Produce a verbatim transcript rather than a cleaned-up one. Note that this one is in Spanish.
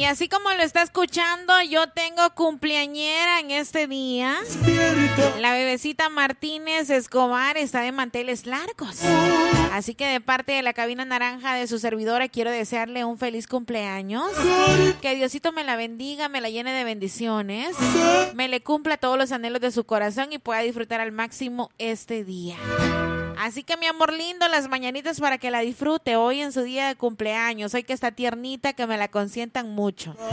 Y así como lo está escuchando, yo tengo cumpleañera en este día. La bebecita Martínez Escobar está de manteles largos. Así que de parte de la cabina naranja de su servidora quiero desearle un feliz cumpleaños. Que Diosito me la bendiga, me la llene de bendiciones, me le cumpla todos los anhelos de su corazón y pueda disfrutar al máximo este día. Así que mi amor lindo, las mañanitas para que la disfrute hoy en su día de cumpleaños. Hoy que está tiernita, que me la consientan mucho.